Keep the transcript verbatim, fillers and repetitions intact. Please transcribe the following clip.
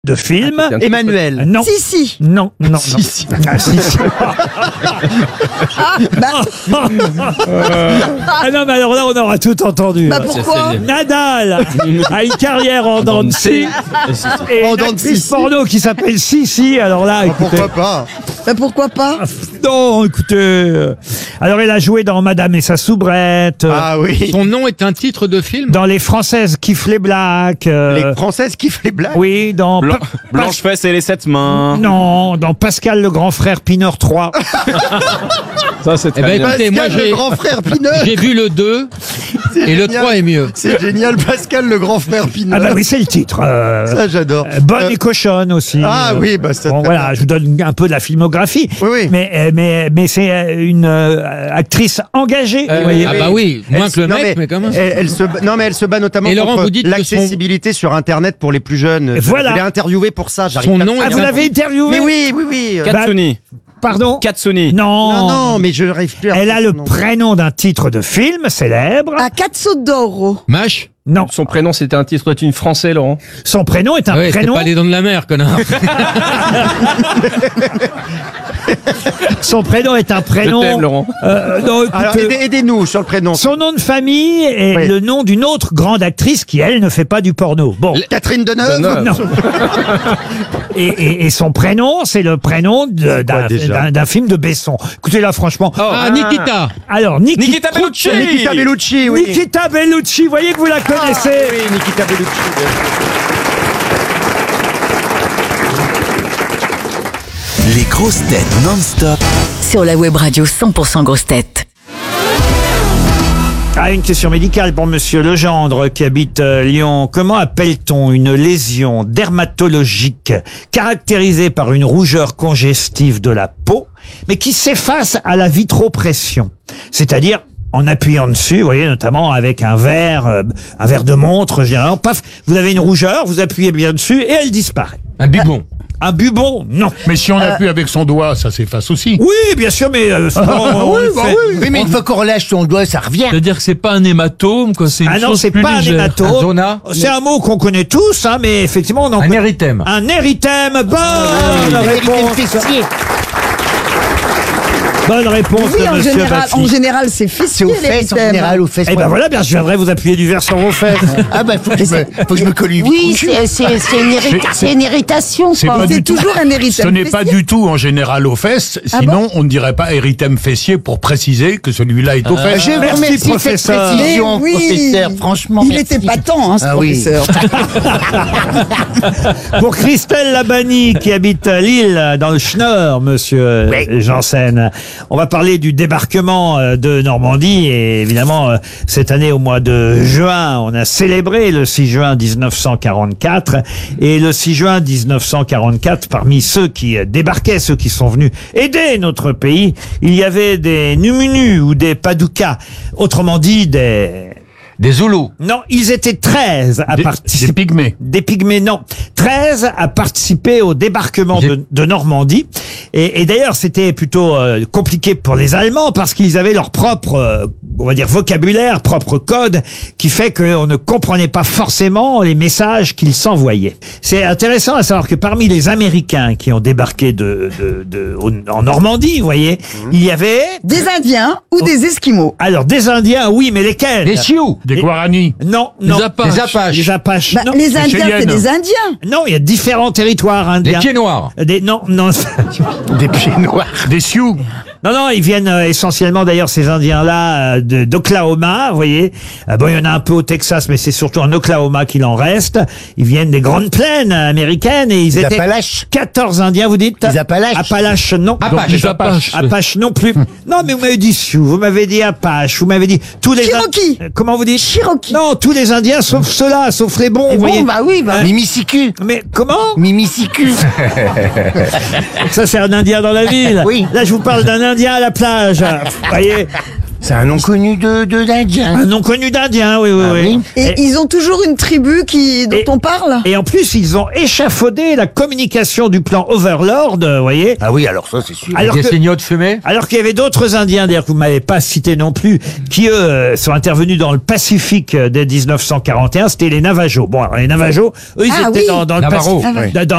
de film. Ah, Emmanuel. Non. Si, si. Non, non, non. Si, si. Ah, si, si. Ah, bah, Ah non, mais alors là, on aura tout entendu. bah pourquoi Nadal a une carrière en dents de scie et En une dents de actrice scie. porno qui s'appelle Sissi. Alors là, écoutez, Pourquoi pas? Bah pourquoi pas non, écoutez. euh, Alors elle a joué dans Madame et sa soubrette, euh, Ah oui. Son nom est un titre de film. dans Les Françaises kiffent les blacks. euh, Les Françaises kiffent les blagues. Oui, dans Blan- Pa- Blanche-Fesse et les sept mains. non, dans Pascal le grand frère Pineur trois. Ça, c'est Eh ben, écoutez, moi, Pascal, j'ai- le grand frère Pineur. J'ai vu le deux C'est et le génial. trois est mieux. C'est génial, Pascal, le grand frère Pineur. Ah bah oui, c'est le titre. euh, Ça, j'adore. euh, Bonne Euh, et cochonne aussi. Ah Euh, oui, bah ça. Bon très voilà, bien. je vous donne un peu de la filmographie. Oui, oui. Mais euh, mais mais c'est euh, une euh, actrice engagée. Euh, vous voyez. ah bah oui, Elle moins que le se- non, mec, mais quand même. Elle, elle se, bat- non mais elle se bat notamment Et Laurent, contre vous dites que l'accessibilité sur Internet pour les plus jeunes. Je- Voilà. Je l'ai interviewé pour ça. j'arrive Son pas à nom me Ah, est vous souvenir. l'avez interviewé? Mais oui, oui, oui. Bah, Katsuni. Pardon. Katsuni. Non. Non, non, mais je n'arrive plus à Elle a retrouver le son nom. prénom d'un titre de film célèbre. À Cazzo d'Oro. Mâche. Non. Son prénom, c'était un titre de film français, Laurent. Son prénom est un Ah ouais, c'est prénom. pas les dents de la mer, connard. Son prénom est un Je prénom. t'aime, Laurent. Euh, non, écoutez, Alors aidez- aidez-nous sur le prénom. son nom de famille est Oui. le nom d'une autre grande actrice qui, elle, ne fait pas du porno. Bon. Catherine Deneuve. Deneuve. Non. Et, et- et son prénom, c'est le prénom de- d'un déjà d'un- d'un film de Besson. Écoutez là, franchement. Ah, Nikita. Alors, Nikita, Nikita Bellucci. Nikita Bellucci, oui. Nikita Bellucci, voyez que vous la Ah, connaissez. oui, Nikita Bellucci. bien sûr. Les grosses têtes non-stop. Sur la web radio cent pour cent grosses têtes. Ah, une question médicale pour Monsieur Legendre qui habite euh, Lyon. Comment appelle-t-on une lésion dermatologique caractérisée par une rougeur congestive de la peau, mais qui s'efface à la vitropression, c'est-à-dire en appuyant dessus, vous voyez, notamment avec un verre, euh, un verre de montre, généralement, paf, vous avez une rougeur, vous appuyez bien dessus et elle disparaît. Un bubon. Un bubon, non. Mais si on appuie avec son doigt, ça s'efface aussi. Oui, bien sûr, mais euh, souvent, on le fait. Oui, mais une fois qu'on relâche son doigt, ça revient. C'est-à-dire que c'est pas un hématome, quoi. C'est une Ah non, chose c'est plus pas un légère. hématome. Un zona. C'est un mot qu'on connaît tous, hein, mais effectivement, on en Un peut- érythème. Un érythème. Bonne réponse. Bonne réponse Oui, de en Monsieur général, Baffi. en général, c'est C'est fessier, aux fesses en l'érythème. général, aux fesses. Eh ben voilà, bien, je viendrai vous appuyer du verre sur vos fesses. Ah bah faut que je me, faut que je me colle une Oui, couche. c'est c'est- c'est une, irrita- c'est une irritation. C'est quoi. pas C'est du tout. toujours un érythème Ce n'est pas fessier. du tout en général aux fesses, sinon on ne dirait pas érythème fessier pour préciser que celui-là est aux fesses. Je vous Merci, remercie cette professeur. précision, Mais oui. professeur. Franchement, Il merci. était pas temps, hein, ce Ah oui. professeur. Pour Christelle Labani, qui habite à Lille, dans le Schnorr, monsieur Oui. Janssen. On va parler du débarquement euh, de Normandie. Et évidemment, euh, cette année, au mois de juin, on a célébré le six juin mille neuf cent quarante-quatre. Et le six juin mille neuf cent quarante-quatre, parmi ceux qui euh, débarquaient, ceux qui sont venus aider notre pays, il y avait des Numunus ou des Padoukas. Autrement dit, des... Des Zoulous. Non, ils étaient treize à Des, participer. des pygmées. Des pygmées, non. treize à participer au débarquement J'ai- de, de Normandie. Et, et d'ailleurs, c'était plutôt euh, compliqué pour les Allemands parce qu'ils avaient leur propre, euh, on va dire, vocabulaire, propre code, qui fait qu'on ne comprenait pas forcément les messages qu'ils s'envoyaient. C'est intéressant à savoir que parmi les Américains qui ont débarqué de, de, de, au- en Normandie, vous voyez, il y avait... Des Indiens ou des Esquimaux. Alors, des Indiens, oui, mais lesquels? Des Sioux. Des Guarani. Non, Les non. Apaches. Des Apaches. Les Apaches. Bah, non. les Indiens, c'est Cheyennes. des Indiens. Non, il y a différents territoires Des indiens. pieds noirs. Des, non, non, Des pieds noirs. Des Sioux. non, non, ils viennent euh, essentiellement d'ailleurs ces Indiens-là euh, de- d'Oklahoma, vous voyez. Euh, bon, il y en a un peu au Texas, mais c'est surtout en Oklahoma qu'il en reste. Ils viennent des grandes plaines américaines et ils Les étaient Appalaches. quatorze Indiens, vous dites? Les Appalaches. Appalaches, non. Apaches. Les Apaches. Apaches non plus. Non, mais vous m'avez dit Sioux, vous m'avez dit Apache, vous m'avez dit tous les... Cherokee. Euh, Comment vous dites? Cherokee. Non, tous les Indiens sauf ceux-là, sauf les bons, vous Bon, voyez. bah oui, bah. Mimicicu. Mais comment? Mimicicu. Ça, c'est un Indien dans la ville. Oui. Là, je vous parle d'un Indien à la plage. Vous voyez? C'est un nom connu de, de d'Indien. Un nom connu d'Indien, oui, oui, Ah oui. oui. Et, Et, ils ont toujours une tribu qui, dont Et- on parle. et en plus, ils ont échafaudé la communication du plan Overlord, vous voyez. Ah oui, alors ça c'est sûr. Alors Des que- signaux de fumée. Alors qu'il y avait d'autres Indiens, d'ailleurs, que vous m'avez pas cité non plus, qui, eux, euh, sont intervenus dans le Pacifique euh, dès mille neuf cent quarante et un, c'était les Navajos. Bon, alors, les Navajos, eux, ils Ah étaient oui. dans, dans le Navarro, Pacifique. oui. Dans-